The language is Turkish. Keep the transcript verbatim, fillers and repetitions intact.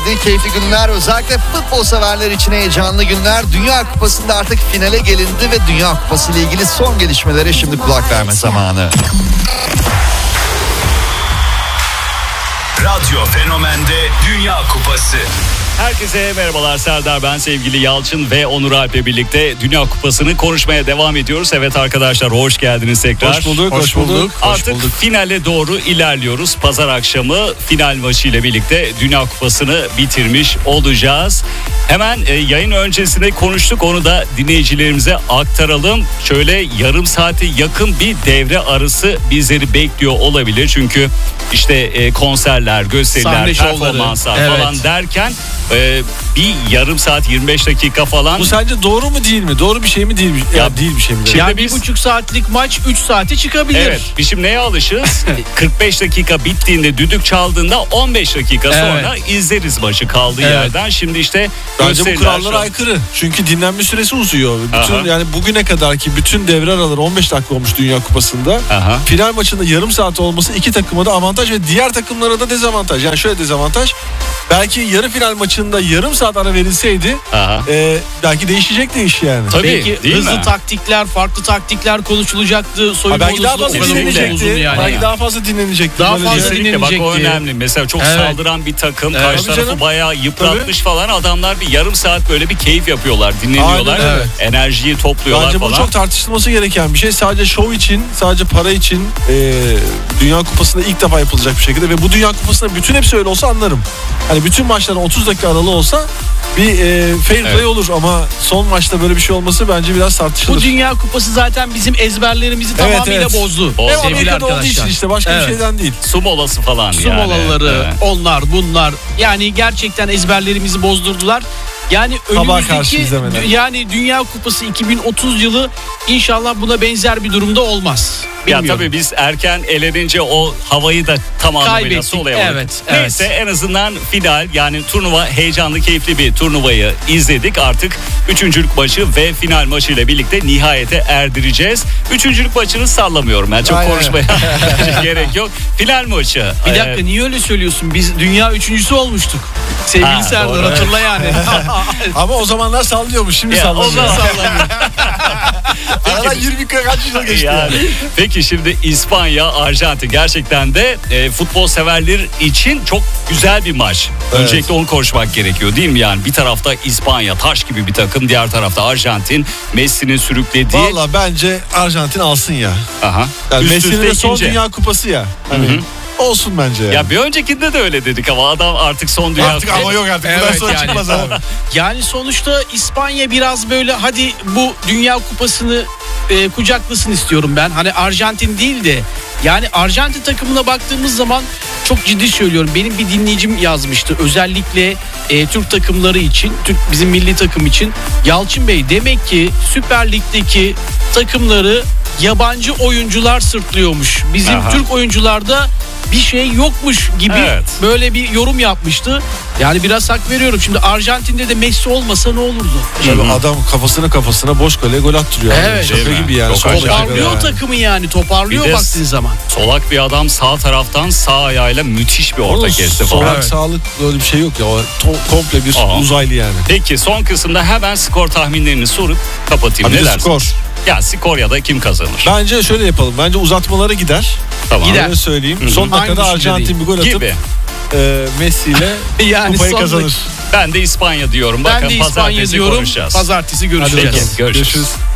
renkli, keyifli günler. Özellikle futbol severler için heyecanlı günler. Dünya Kupası'nda artık finale gelindi ve Dünya Kupası ile ilgili son gelişmelere şimdi kulak verme zamanı. Radyo Fenomen'de Dünya Kupası. Herkese merhabalar, Serdar ben, sevgili Yalçın ve Onur Alp'le birlikte Dünya Kupası'nı konuşmaya devam ediyoruz. Evet arkadaşlar, hoş geldiniz tekrar. Hoş bulduk, hoş, hoş bulduk. bulduk. Artık hoş bulduk. finale doğru ilerliyoruz. Pazar akşamı final maçıyla birlikte Dünya Kupası'nı bitirmiş olacağız. Hemen e, yayın öncesinde konuştuk, onu da dinleyicilerimize aktaralım. Şöyle yarım saate yakın bir devre arası bizleri bekliyor olabilir. Çünkü işte e, konserler, gösteriler, sahne performanslar şovları, falan evet. derken e, bir yarım saat yirmi beş dakika falan. Bu sence doğru mu değil mi? Doğru bir şey mi değil mi? Ya, ya değil bir şey mi? Şimdi yani biz... bir buçuk saatlik maç üç saate çıkabilir. Evet. Biz şimdi neye alışığız? kırk beş dakika bittiğinde, düdük çaldığında on beş dakika sonra evet. izleriz maçı kaldığı evet. yerden. Şimdi işte bence bu kurallara aykırı. Çünkü dinlenme süresi uzuyor. Bütün Aha. yani bugüne kadar ki bütün devre araları on beş dakika olmuş Dünya Kupası'nda. Aha. Final maçında yarım saat olması iki takıma da avantaj ve diğer takımlara da dezavantaj. Yani şöyle dezavantaj. Belki yarı final maçında yarım saat ara verilseydi e, belki değişecekti iş yani. Tabii, belki hızlı mi? taktikler, farklı taktikler konuşulacaktı. Soyunma belki daha fazla dinlenecekti. Yani. Belki daha fazla dinlenecekti. Daha fazla dinlenecekti. Bak o önemli. Mesela çok evet. saldıran bir takım, evet. karşı tarafı bayağı yıpratmış Tabii. falan. Adamlar bir yarım saat böyle bir keyif yapıyorlar, dinleniyorlar. Aynen, evet. Enerjiyi topluyorlar Bence falan. Bence bu çok tartışılması gereken bir şey. Sadece şov için, sadece para için e, Dünya Kupası'nda ilk defa yapılacak bir şekilde ve bu Dünya Kupası'nda bütün hepsi öyle olsa anlarım. Hani bütün maçların otuz dakika aralığı olsa bir e, fair play evet. olur ama son maçta böyle bir şey olması bence biraz tartışılır. Bu Dünya Kupası zaten bizim ezberlerimizi evet, tamamıyla evet. bozdu. Hem Amerika'da olduğu için işte başka evet. bir şeyden değil. Su molası falan Su yani. Su molaları, evet. onlar bunlar yani gerçekten ezberlerimizi bozdurdular. Yani önümüzdeki yani Dünya Kupası iki bin otuz yılı inşallah buna benzer bir durumda olmaz. Bilmiyorum. Ya tabii biz erken elenince o havayı da tam anlamıyla solayamadık. Evet, evet. Neyse en azından final yani turnuva heyecanlı, keyifli bir turnuvayı izledik. Artık üçüncülük maçı ve final maçıyla birlikte nihayete erdireceğiz. Üçüncülük maçını sallamıyorum ben. Çok Aynen. konuşmaya gerek yok. Final maçı. Bir dakika ee... niye öyle söylüyorsun? Biz dünya üçüncüsü olmuştuk. Sevgili ha, Serdar doğru. hatırla yani. Ama o zamanlar sallıyormuş, şimdi sallamıyor. O zaman sallamıyor. Aradan yirmi kaç yıl geçti yani. yani. Peki şimdi İspanya, Arjantin gerçekten de e, futbol severler için çok güzel bir maç. Evet. Öncelikle onu konuşmak gerekiyor değil mi yani? Bir tarafta İspanya taş gibi bir takım, diğer tarafta Arjantin Messi'nin sürüklediği. Valla bence Arjantin alsın ya. Aha. Yani Messi'nin de son Dünya Kupası ya. Hani Hı-hı. olsun bence yani. Ya bir öncekinde de öyle dedik ama adam artık son Dünya Artık ama yok artık. Evet, sonra yani. çıkmaz abi. Yani sonuçta İspanya biraz böyle hadi bu Dünya Kupası'nı e, kucaklasın istiyorum ben. Hani Arjantin değil de yani Arjantin takımına baktığımız zaman çok ciddi söylüyorum. Benim bir dinleyicim yazmıştı. Özellikle e, Türk takımları için, Türk bizim milli takım için. Yalçın Bey demek ki Süper Lig'deki takımları yabancı oyuncular sırtlıyormuş. Bizim Aha. Türk oyuncularda bir şey yokmuş gibi evet. böyle bir yorum yapmıştı. Yani biraz hak veriyorum. Şimdi Arjantin'de de Messi olmasa ne olurdu? Tabii hmm. adam kafasına kafasına boş kaleye gol attırıyor. Evet. Şaka gibi yani. Toparlıyor yani. takımı yani. Toparlıyor baktığın zaman. Solak bir adam sağ taraftan sağ ayağıyla müthiş bir orta kesti falan. Solak evet. sağlık böyle bir şey yok ya. O komple bir Aha. uzaylı yani. Peki son kısımda hemen skor tahminlerini sorup kapatayım. Abi ne dersin? Skor. Ya skor ya da kim kazanır? Bence şöyle yapalım. Bence uzatmalara gider. Tamam. Gider. Öyle söyleyeyim. Hı-hı. Son dakikada Arjantin bir gol atıp gibi. E, Messi ile yani kupayı kazanır. Ben de İspanya diyorum. Ben Bakın de İspanya diyorum. Pazartesi görüşeceğiz. Hadi görüşürüz. görüşürüz.